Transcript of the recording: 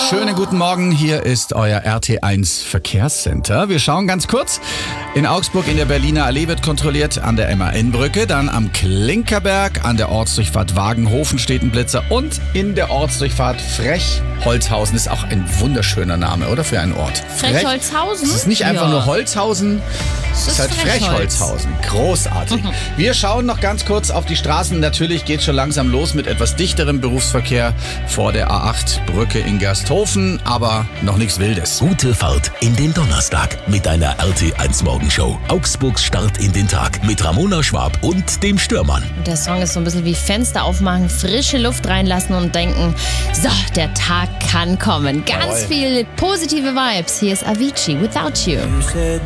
Schönen guten Morgen, hier ist euer RT1 Verkehrscenter. Wir schauen ganz kurz. In Augsburg in der Berliner Allee wird kontrolliert, an der MAN-Brücke, dann am Klinkerberg, an der Ortsdurchfahrt Wagenhofen steht ein Blitzer und in der Ortsdurchfahrt Frechholzhausen. Ist auch ein wunderschöner Name, oder? Für einen Ort. Frechholzhausen? Es ist nicht einfach nur Holzhausen, es ist halt Frechholzhausen. Großartig. Wir schauen noch ganz kurz auf die Straßen. Natürlich geht schon langsam los mit etwas dichterem Berufsverkehr vor der A8-Brücke in Gersthofen, aber noch nichts Wildes. Gute Fahrt in den Donnerstag mit einer RT1 Morgenshow. Augsburgs Start in den Tag mit Ramona Schwab und dem Stürmann. Der Song ist so ein bisschen wie Fenster aufmachen, frische Luft reinlassen und denken, so, der Tag kann kommen. Ganz viel positive Vibes. Hier ist Avicii, Without You.